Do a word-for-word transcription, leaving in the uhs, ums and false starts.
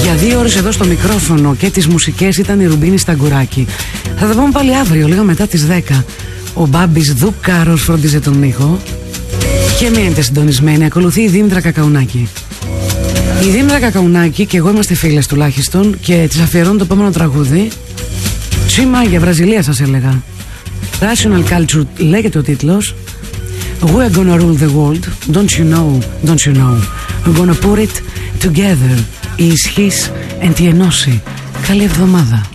Για δύο ώρες εδώ στο μικρόφωνο και τις μουσικές ήταν η Ρουμπίνη Σταγκουράκη. Θα τα πούμε πάλι αύριο, λίγο μετά τις δέκα. Ο Μπάμπης Δουκάρος φρόντιζε τον ήχο. Και μείνετε συντονισμένοι. Ακολουθεί η Δήμητρα Κακαουνάκη. Η Δήμητρα Κακαουνάκη και εγώ είμαστε φίλες τουλάχιστον. Και της αφιερώνω το επόμενο τραγούδι. Τσίμα για Βραζιλία, σας έλεγα. Rational Culture λέγεται ο τίτλος. We're gonna rule the world. Don't you know, don't you know. We're gonna put it together. Η ισχύς εν τη ενώση. Καλή εβδομάδα.